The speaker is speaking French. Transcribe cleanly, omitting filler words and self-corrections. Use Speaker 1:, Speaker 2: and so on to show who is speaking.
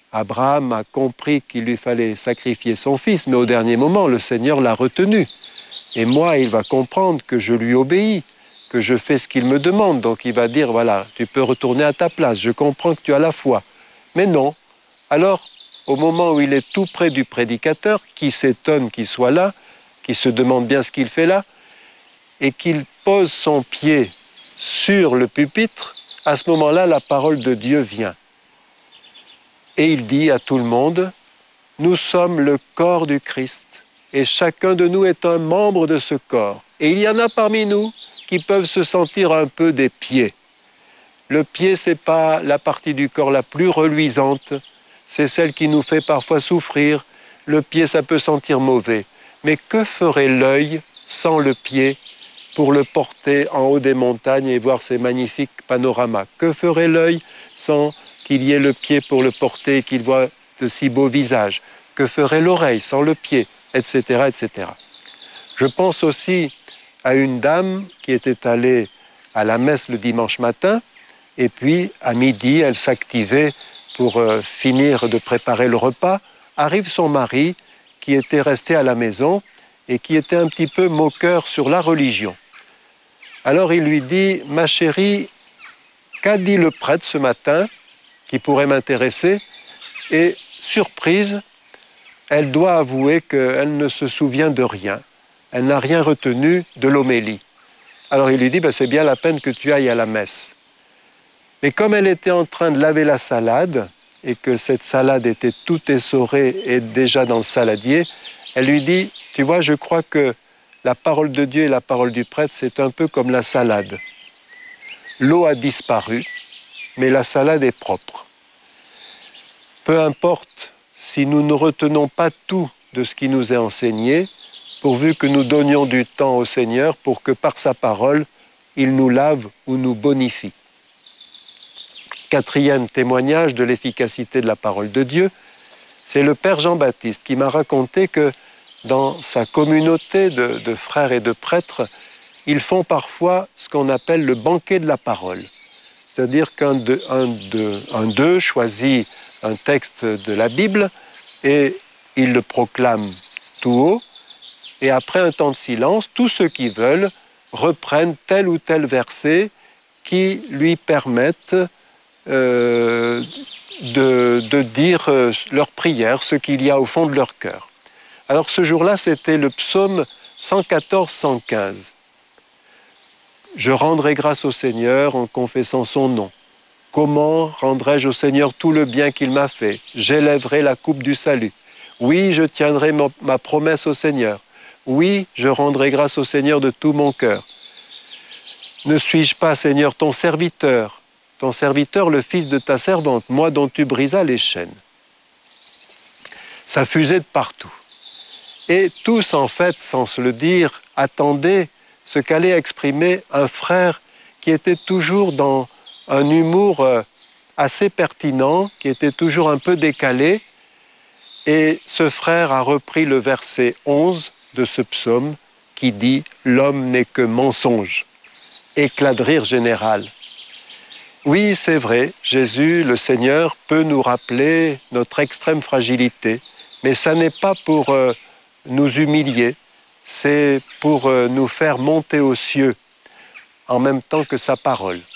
Speaker 1: Abraham a compris qu'il lui fallait sacrifier son fils, mais au dernier moment, le Seigneur l'a retenu. Et moi, il va comprendre que je lui obéis, que je fais ce qu'il me demande. Donc il va dire, voilà, tu peux retourner à ta place, je comprends que tu as la foi. Mais non. Alors, au moment où il est tout près du prédicateur, qui s'étonne qu'il soit là, qui se demande bien ce qu'il fait là, et qu'il pose son pied sur le pupitre, à ce moment-là, la parole de Dieu vient. Et il dit à tout le monde, nous sommes le corps du Christ, et chacun de nous est un membre de ce corps. Et il y en a parmi nous qui peuvent se sentir un peu des pieds. Le pied, ce n'est pas la partie du corps la plus reluisante, c'est celle qui nous fait parfois souffrir. Le pied, ça peut sentir mauvais. Mais que ferait l'œil sans le pied pour le porter en haut des montagnes et voir ces magnifiques panoramas? Que ferait l'œil sans qu'il y ait le pied pour le porter et qu'il voit de si beaux visages? Que ferait l'oreille sans le pied, etc., etc. Je pense aussi à une dame qui était allée à la messe le dimanche matin et puis à midi, elle s'activait pour finir de préparer le repas. Arrive son mari qui était resté à la maison et qui était un petit peu moqueur sur la religion. Alors il lui dit, ma chérie, qu'a dit le prêtre ce matin qui pourrait m'intéresser? Et surprise, elle doit avouer qu'elle ne se souvient de rien. Elle n'a rien retenu de l'homélie. Alors il lui dit, c'est bien la peine que tu ailles à la messe. Mais comme elle était en train de laver la salade, et que cette salade était toute essorée et déjà dans le saladier, elle lui dit, tu vois, je crois que la parole de Dieu et la parole du prêtre, c'est un peu comme la salade. L'eau a disparu, mais la salade est propre. Peu importe si nous ne retenons pas tout de ce qui nous est enseigné, pourvu que nous donnions du temps au Seigneur pour que par sa parole, il nous lave ou nous bonifie. Quatrième témoignage de l'efficacité de la parole de Dieu, c'est le Père Jean-Baptiste qui m'a raconté que dans sa communauté de frères et de prêtres, ils font parfois ce qu'on appelle le banquet de la parole. C'est-à-dire qu'un d'eux choisit un texte de la Bible et il le proclame tout haut. Et après un temps de silence, tous ceux qui veulent reprennent tel ou tel verset qui lui permettent de dire leur prière, ce qu'il y a au fond de leur cœur. Alors ce jour-là, c'était le psaume 114-115. Je rendrai grâce au Seigneur en confessant son nom. Comment rendrai-je au Seigneur tout le bien qu'il m'a fait? J'élèverai la coupe du salut. Oui, je tiendrai ma promesse au Seigneur. Oui, je rendrai grâce au Seigneur de tout mon cœur. Ne suis-je pas, Seigneur, ton serviteur, le fils de ta servante, moi dont tu brisas les chaînes? Ça fusait de partout. Et tous, en fait, sans se le dire, attendaient ce qu'allait exprimer un frère qui était toujours dans un humour assez pertinent, qui était toujours un peu décalé. Et ce frère a repris le verset 11 de ce psaume qui dit « L'homme n'est que mensonge ». Éclat de rire général. Oui, c'est vrai, Jésus, le Seigneur, peut nous rappeler notre extrême fragilité, mais ça n'est pas pour nous humilier, c'est pour nous faire monter aux cieux en même temps que sa parole.